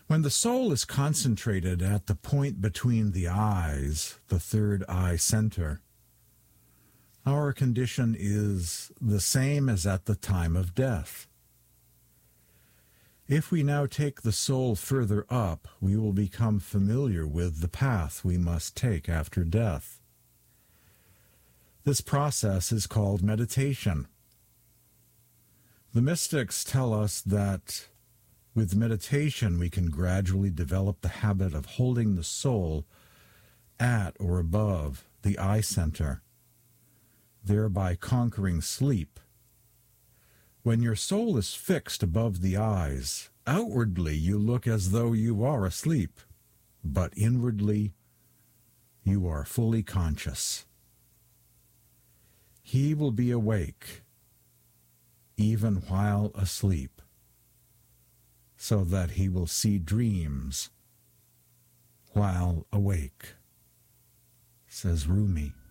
When the soul is concentrated at the point between the eyes, the third eye center, our condition is the same as at the time of death. If we now take the soul further up, we will become familiar with the path we must take after death. This process is called meditation. The mystics tell us that with meditation we can gradually develop the habit of holding the soul at or above the eye center, thereby conquering sleep. When your soul is fixed above the eyes, outwardly you look as though you are asleep, but inwardly you are fully conscious. He will be awake, even while asleep, so that he will see dreams while awake, says Rumi.